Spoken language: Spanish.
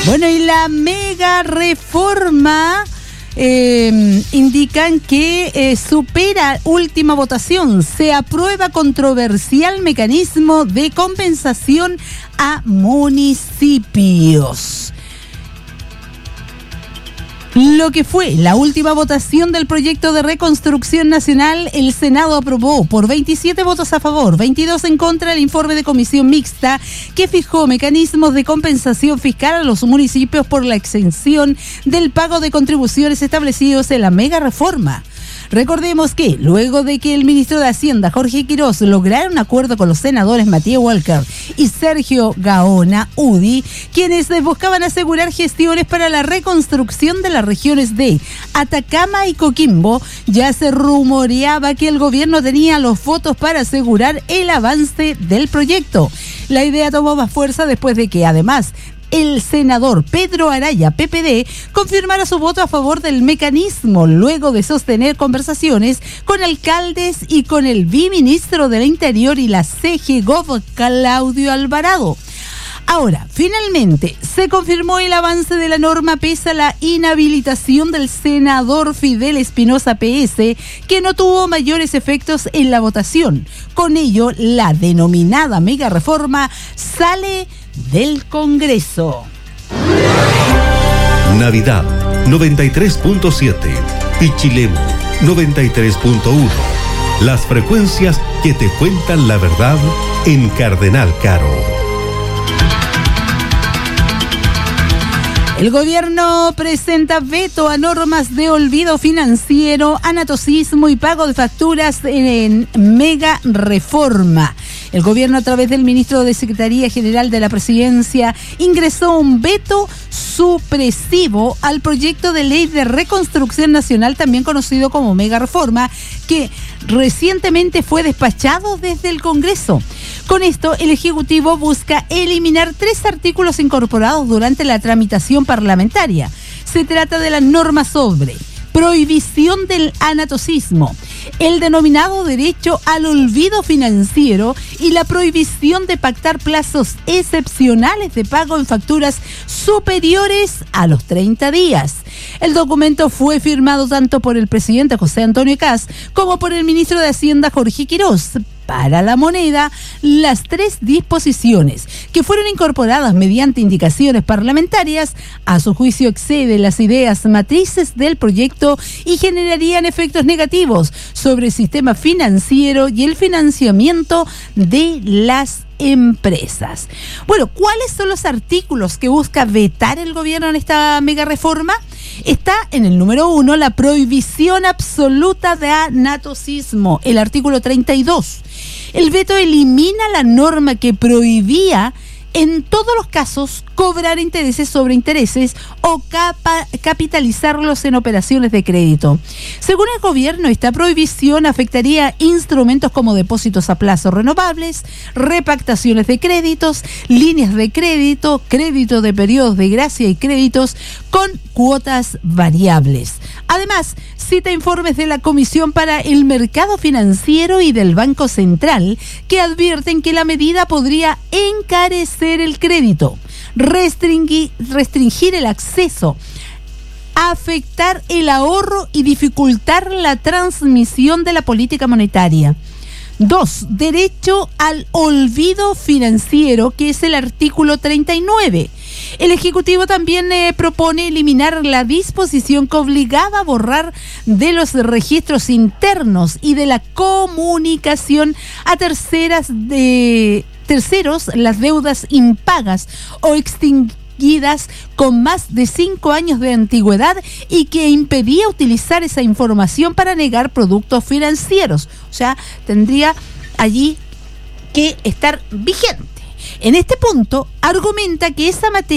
Bueno, y la mega reforma indican que supera última votación. Se aprueba controversial mecanismo de compensación a municipios. Lo que fue la última votación del proyecto de reconstrucción nacional, el Senado aprobó por 27 votos a favor, 22 en contra el informe de comisión mixta que fijó mecanismos de compensación fiscal a los municipios por la exención del pago de contribuciones establecidos en la mega reforma. Recordemos que luego de que el ministro de Hacienda, Jorge Quirós, lograra un acuerdo con los senadores Matías Walker y Sergio Gaona Udi, quienes buscaban asegurar gestiones para la reconstrucción de las regiones de Atacama y Coquimbo, ya se rumoreaba que el gobierno tenía los votos para asegurar el avance del proyecto. La idea tomó más fuerza después de que, además, el senador Pedro Araya, PPD, confirmara su voto a favor del mecanismo luego de sostener conversaciones con alcaldes y con el viceministro del Interior y la CGGOV, Claudio Alvarado. Ahora, finalmente, se confirmó el avance de la norma pese a la inhabilitación del senador Fidel Espinosa PS, que no tuvo mayores efectos en la votación. Con ello, la denominada mega reforma sale del Congreso. Navidad 93.7, Pichilemu 93.1. Las frecuencias que te cuentan la verdad en Cardenal Caro. El gobierno presenta veto a normas de olvido financiero, anatocismo y pago de facturas en mega reforma. El gobierno, a través del ministro de Secretaría General de la Presidencia, ingresó un veto supresivo al proyecto de ley de reconstrucción nacional, también conocido como mega reforma, que recientemente fue despachado desde el Congreso. Con esto, el Ejecutivo busca eliminar 3 artículos incorporados durante la tramitación parlamentaria. Se trata de las normas sobre prohibición del anatocismo, el denominado derecho al olvido financiero y la prohibición de pactar plazos excepcionales de pago en facturas superiores a los 30 días. El documento fue firmado tanto por el presidente José Antonio Kast como por el ministro de Hacienda Jorge Quirós. Para la moneda, las 3 disposiciones que fueron incorporadas mediante indicaciones parlamentarias, a su juicio exceden las ideas matrices del proyecto y generarían efectos negativos sobre el sistema financiero y el financiamiento de las empresas. Bueno, ¿cuáles son los artículos que busca vetar el gobierno en esta mega reforma? Está en el número 1 la prohibición absoluta de anatocismo, el artículo 32. El veto elimina la norma que prohibía en todos los casos cobrar intereses sobre intereses o capitalizarlos en operaciones de crédito. Según el gobierno, esta prohibición afectaría instrumentos como depósitos a plazo renovables, repactaciones de créditos, líneas de crédito, crédito de periodos de gracia y créditos con cuotas variables. Además, cita informes de la Comisión para el Mercado Financiero y del Banco Central que advierten que la medida podría encarecer el crédito, restringir el acceso, afectar el ahorro y dificultar la transmisión de la política monetaria. 2. Derecho al olvido financiero, que es el artículo 39. El Ejecutivo también propone eliminar la disposición que obligaba a borrar de los registros internos y de la comunicación a terceros las deudas impagas o extinguidas con más de 5 años de antigüedad y que impedía utilizar esa información para negar productos financieros. O sea, tendría allí que estar vigente. En este punto, argumenta que esa materia